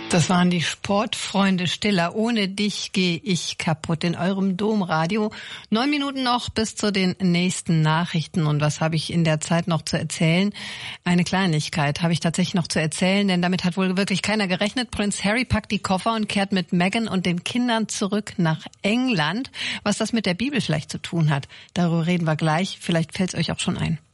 Das waren die Sportfreunde Stiller. Ohne dich gehe ich kaputt in eurem Domradio. 9 Minuten noch bis zu den nächsten Nachrichten. Und was habe ich in der Zeit noch zu erzählen? Eine Kleinigkeit habe ich tatsächlich noch zu erzählen, denn damit hat wohl wirklich keiner gerechnet. Prinz Harry packt die Koffer und kehrt mit Meghan und den Kindern zurück nach England. Was das mit der Bibel vielleicht zu tun hat, darüber reden wir gleich. Vielleicht fällt es euch auch schon ein.